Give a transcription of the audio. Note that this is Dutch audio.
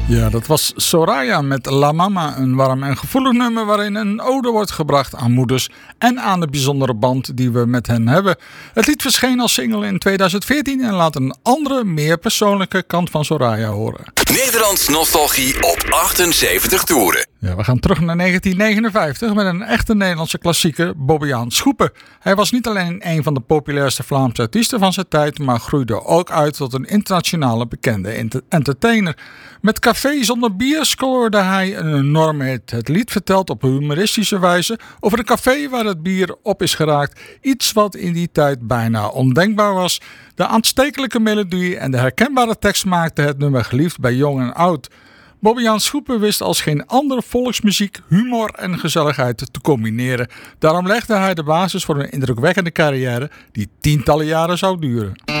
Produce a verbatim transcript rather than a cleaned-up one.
Ja, dat was Soraya met La Mama, een warm en gevoelig nummer waarin een ode wordt gebracht aan moeders en aan de bijzondere band die we met hen hebben. Het lied verscheen als single in tweeduizend veertien en laat een andere, meer persoonlijke kant van Soraya horen. Nederlands nostalgie op achtenzeventig toeren. Ja, we gaan terug naar negentien negenenvijftig met een echte Nederlandse klassieker, Bobbejaan Schoepen. Hij was niet alleen een van de populairste Vlaamse artiesten van zijn tijd, maar groeide ook uit tot een internationale bekende entertainer. Met Café zonder bier scoorde hij een enorme hit. Het lied vertelt op humoristische wijze over een café waar het bier op is geraakt. Iets wat in die tijd bijna ondenkbaar was. De aanstekelijke melodie en de herkenbare tekst maakten het nummer geliefd bij jong en oud. Bobbejaan Schoepen wist als geen andere volksmuziek humor en gezelligheid te combineren. Daarom legde hij de basis voor een indrukwekkende carrière die tientallen jaren zou duren.